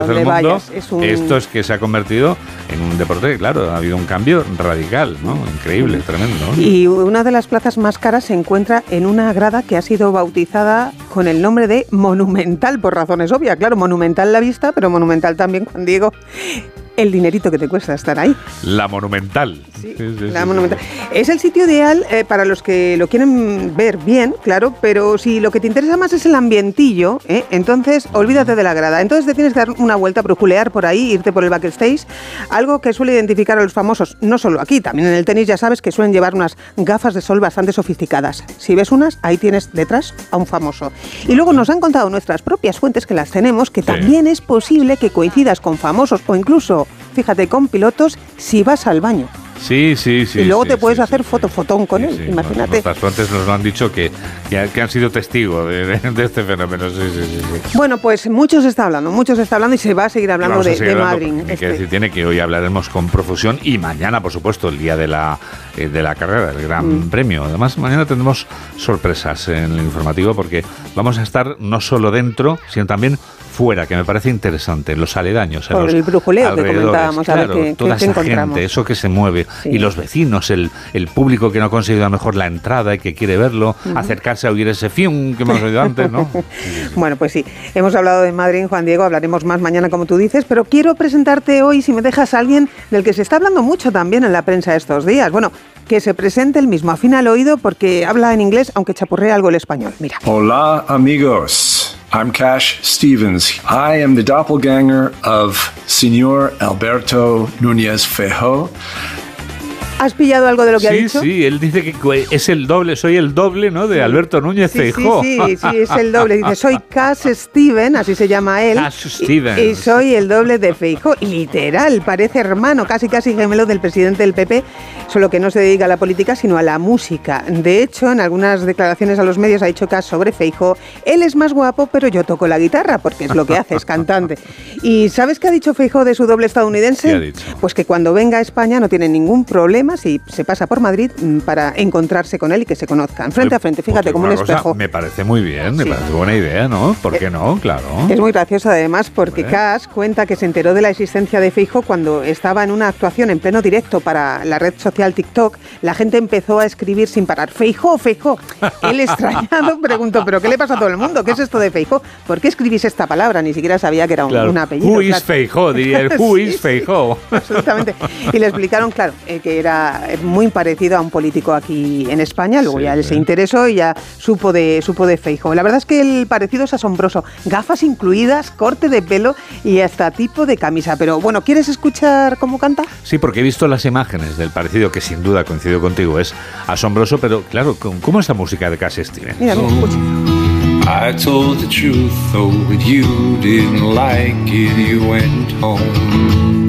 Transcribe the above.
del mundo, esto es que se ha convertido en un deporte, claro, ha habido un cambio radical, ¿no? Increíble, tremendo, ¿no? Y una de las plazas más caras se encuentra en una grada que ha sido bautizada con el nombre de Monumental, por razones obvias, claro, monumental la vista, pero monumental también, Juan Diego, el dinerito que te cuesta estar ahí. La Monumental. Sí, la Monumental. Es el sitio ideal para los que lo quieren ver bien, claro, pero si lo que te interesa más es el ambientillo, entonces olvídate de la grada. Entonces te tienes que dar una vuelta, brujulear por ahí, irte por el backstage, algo que suele identificar a los famosos, no solo aquí, también en el tenis ya sabes que suelen llevar unas gafas de sol bastante sofisticadas. Si ves unas, ahí tienes detrás a un famoso. Y luego nos han contado nuestras propias fuentes, que las tenemos, que también es posible que coincidas con famosos o incluso, fíjate, con pilotos si vas al baño. Sí. Y luego te puedes hacer fotofotón con él, imagínate. Nuestras fuentes nos lo han dicho que han sido testigos de este fenómeno, sí. Bueno, pues mucho se está hablando y se va a seguir hablando de Madrid. Tiene que hoy hablaremos con profusión y mañana, por supuesto, el día de la carrera, del Gran Premio. Además, mañana tendremos sorpresas en el informativo porque vamos a estar no solo dentro, sino también fuera, que me parece interesante, los aledaños. Por el brujuleo que comentábamos, claro, a ver toda qué esa encontramos. gente, eso que se mueve, Sí. y los vecinos, el público que no ha conseguido a lo mejor la entrada y que quiere verlo, acercarse a oír ese fium que hemos oído antes, ¿no? Bueno, pues sí, hemos hablado de Madrid, Juan Diego, hablaremos más mañana como tú dices, pero quiero presentarte hoy, si me dejas, a alguien del que se está hablando mucho también en la prensa estos días. Bueno, que se presente él mismo, afina el oído porque habla en inglés, aunque chapurrea algo el español. Mira. Hola, amigos. I'm Cash Stevens. I am the doppelganger of Señor Alberto Núñez Feijóo. ¿Has pillado algo de lo que ha dicho? Sí, él dice que es el doble, soy el doble, ¿no? De Alberto Núñez Feijóo. Sí, es el doble. Dice, soy Cash Steven, así se llama él. Cash Stevens. Y soy el doble de Feijóo. Y literal, parece hermano, casi gemelo del presidente del PP, solo que no se dedica a la política, sino a la música. De hecho, en algunas declaraciones a los medios ha dicho Cash sobre Feijóo, él es más guapo, pero yo toco la guitarra, porque es lo que hace, es cantante. ¿Y sabes qué ha dicho Feijóo de su doble estadounidense? ¿Qué ha dicho? Pues que cuando venga a España no tiene ningún problema si se pasa por Madrid para encontrarse con él y que se conozcan frente a frente, fíjate, como un espejo. Me parece muy bien, me parece buena idea, ¿no? ¿Por qué no? Claro. Es muy gracioso además porque Cash cuenta que se enteró de la existencia de Feijóo cuando estaba en una actuación en pleno directo para la red social TikTok. La gente empezó a escribir sin parar, Feijóo. Él extrañado preguntó, ¿pero qué le pasa a todo el mundo? ¿Qué es esto de Feijóo? ¿Por qué escribís esta palabra? Ni siquiera sabía que era un apellido. Who is Feijóo, diría el Who is Feijóo. Absolutamente. Y le explicaron, claro, que era muy parecido a un político aquí en España. Luego ya él se interesó y ya supo de Feijóo. La verdad es que el parecido es asombroso. Gafas incluidas, corte de pelo y hasta tipo de camisa. Pero bueno, ¿quieres escuchar cómo canta? Sí, porque he visto las imágenes del parecido, que sin duda coincido contigo, es asombroso, pero claro, ¿cómo es la música de Cash Stevens? Mira, escucha. I told the truth, though you didn't like it, you went home.